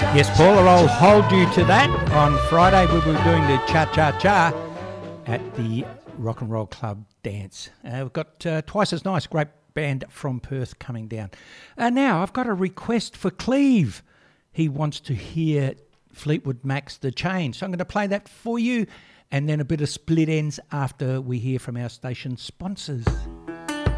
Yes, Paula, I'll hold you to that. On Friday, we were doing the cha-cha-cha at the Rock and Roll Club dance. We've got Twice as Nice, great band from Perth coming down. Now, I've got a request for Cleve. He wants to hear Fleetwood Mac's The Chain. So I'm going to play that for you, and then a bit of Split Ends after we hear from our station sponsors.